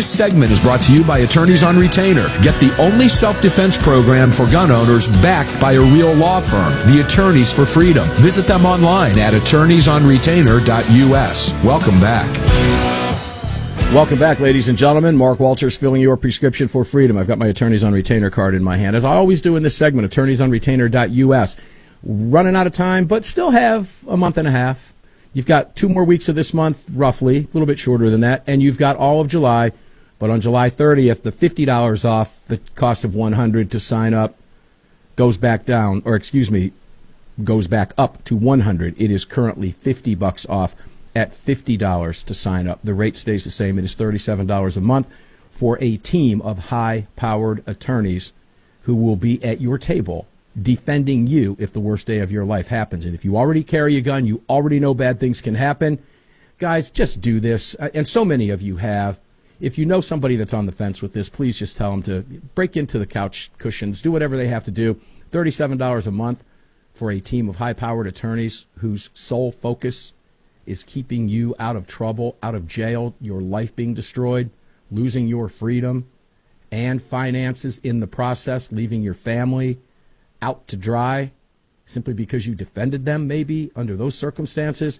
This segment is brought to you by Attorneys on Retainer. Get the only self-defense program for gun owners backed by a real law firm, the Attorneys for Freedom. Visit them online at attorneysonretainer.us. Welcome back. Welcome back, ladies and gentlemen. Mark Walters filling your prescription for freedom. I've got my Attorneys on Retainer card in my hand, as I always do in this segment, attorneysonretainer.us. Running out of time, but still have a month and a half. You've got 2 more weeks of this month, roughly, a little bit shorter than that, and you've got all of July. But on July 30th, the $50 off the cost of $100 to sign up goes back down, goes back up to $100. It is currently $50 off at $50 to sign up. The rate stays the same. It is $37 a month for a team of high-powered attorneys who will be at your table defending you if the worst day of your life happens. And if you already carry a gun, you already know bad things can happen. Guys, just do this. And so many of you have. If you know somebody that's on the fence with this, please just tell them to break into the couch cushions, do whatever they have to do. $37 a month for a team of high-powered attorneys whose sole focus is keeping you out of trouble, out of jail, your life being destroyed, losing your freedom and finances in the process, leaving your family out to dry simply because you defended them, maybe, under those circumstances.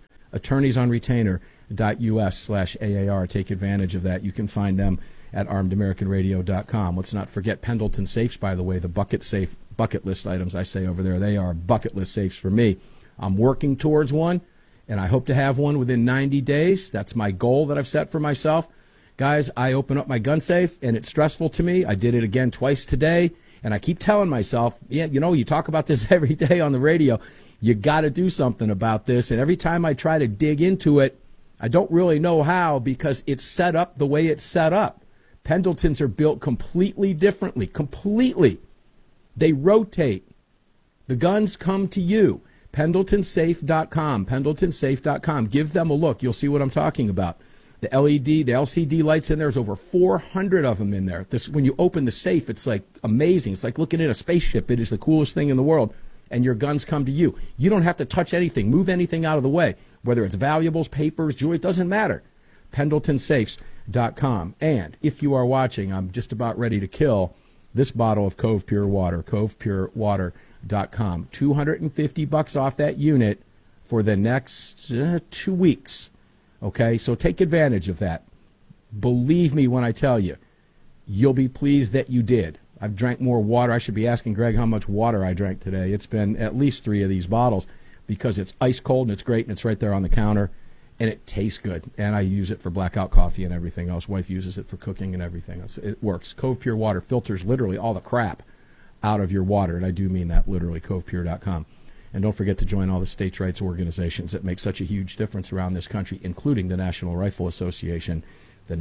Attorneysonretainer.us/AAR. Take advantage of that. You can find them at armedamericanradio.com. Let's not forget Pendleton Safes, by the way, the bucket list items I say over there. They are bucket list safes for me. I'm working towards one, and I hope to have one within 90 days. That's my goal that I've set for myself. Guys, I open up my gun safe, and it's stressful to me. I did it again twice today. And I keep telling myself, yeah, you talk about this every day on the radio. You got to do something about this. And every time I try to dig into it, I don't really know how because it's set up the way it's set up. Pendletons are built completely differently, completely. They rotate. The guns come to you. PendletonSafe.com, PendletonSafe.com. Give them a look. You'll see what I'm talking about. The LED, the LCD lights in there, there's over 400 of them in there. When you open the safe, it's like amazing. It's like looking at a spaceship. It is the coolest thing in the world. And your guns come to you. You don't have to touch anything, move anything out of the way, whether it's valuables, papers, jewelry, it doesn't matter. PendletonSafes.com. And if you are watching, I'm just about ready to kill this bottle of Cove Pure Water, CovePureWater.com. $250 off that unit for the next 2 weeks. Okay, so take advantage of that. Believe me when I tell you, you'll be pleased that you did. I've drank more water. I should be asking Greg how much water I drank today. It's been at least 3 of these bottles because it's ice cold and it's great and it's right there on the counter and it tastes good. And I use it for blackout coffee and everything else. Wife uses it for cooking and everything else. It works. Cove Pure Water filters literally all the crap out of your water, and I do mean that literally, CovePure.com. And don't forget to join all the states' rights organizations that make such a huge difference around this country, including the National Rifle Association, at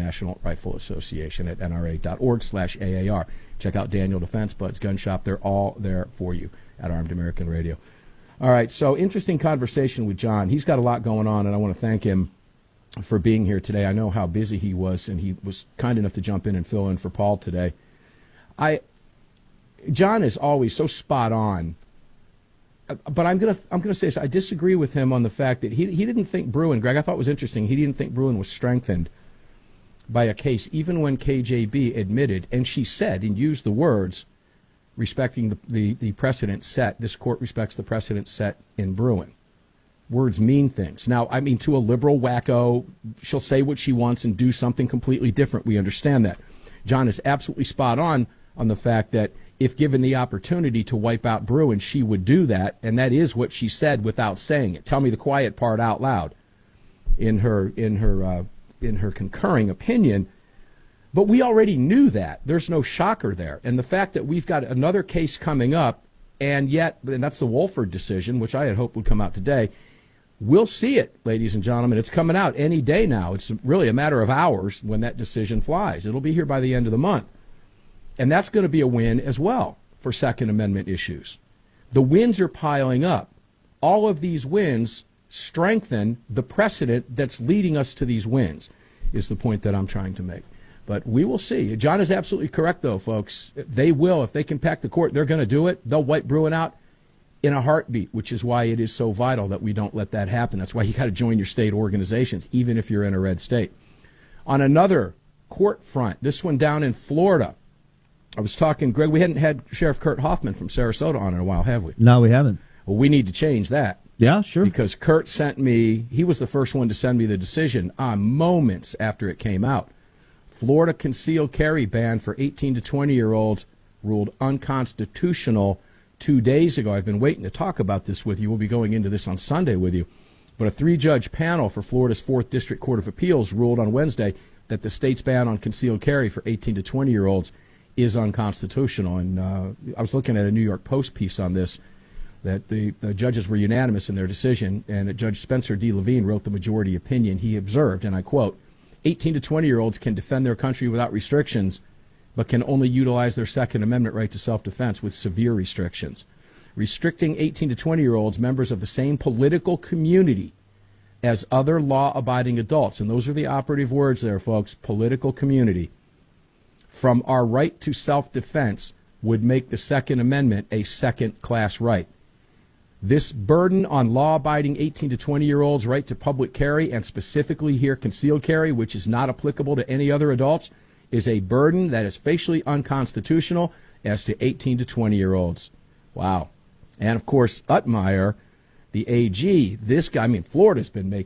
nra.org/AAR. Check out Daniel Defense Bud's Gun Shop. They're all there for you at Armed American Radio. All right, so interesting conversation with John. He's got a lot going on, and I want to thank him for being here today. I know how busy he was, and he was kind enough to jump in and fill in for Paul today. John is always so spot on. But I'm gonna say this. I disagree with him on the fact that he didn't think Bruen, Greg, I thought was interesting, he didn't think Bruen was strengthened by a case, even when KJB admitted, and she said and used the words, respecting the precedent set, this court respects the precedent set in Bruen. Words mean things. Now, I mean, to a liberal wacko, she'll say what she wants and do something completely different. We understand that. John is absolutely spot on the fact that if given the opportunity to wipe out Bruen, she would do that, and that is what she said without saying it. Tell me the quiet part out loud in her concurring opinion. But we already knew that. There's no shocker there. And the fact that we've got another case coming up, and that's the Wolford decision, which I had hoped would come out today. We'll see it, ladies and gentlemen. It's coming out any day now. It's really a matter of hours when that decision flies. It'll be here by the end of the month. And that's going to be a win as well for Second Amendment issues. The wins are piling up. All of these wins strengthen the precedent that's leading us to these wins, is the point that I'm trying to make. But we will see. John is absolutely correct, though, folks. They will. If they can pack the court, they're going to do it. They'll wipe Bruen out in a heartbeat, which is why it is so vital that we don't let that happen. That's why you got to join your state organizations, even if you're in a red state. On another court front. This one down in Florida. I was talking, Greg, we hadn't had Sheriff Kurt Hoffman from Sarasota on in a while, have we? No, we haven't. Well, we need to change that. Yeah, sure. Because Kurt sent me, he was the first one to send me the decision moments after it came out. Florida concealed carry ban for 18 to 20-year-olds ruled unconstitutional 2 days ago. I've been waiting to talk about this with you. We'll be going into this on Sunday with you. But a 3-judge panel for Florida's 4th District Court of Appeals ruled on Wednesday that the state's ban on concealed carry for 18 to 20-year-olds is unconstitutional. And I was looking at a New York Post piece on this, that the judges were unanimous in their decision, and Judge Spencer D. Levine wrote the majority opinion. He observed, and I quote, 18 to 20-year-olds can defend their country without restrictions, but can only utilize their Second Amendment right to self-defense with severe restrictions. Restricting 18 to 20-year-olds, members of the same political community as other law-abiding adults, and those are the operative words there, folks, political community, from our right to self-defense would make the Second Amendment a second-class right. This burden on law-abiding 18 to 20-year-olds' right to public carry, and specifically here concealed carry, which is not applicable to any other adults, is a burden that is facially unconstitutional as to 18 to 20-year-olds. Wow. And, of course, Utmeyer, the AG, this guy, Florida's been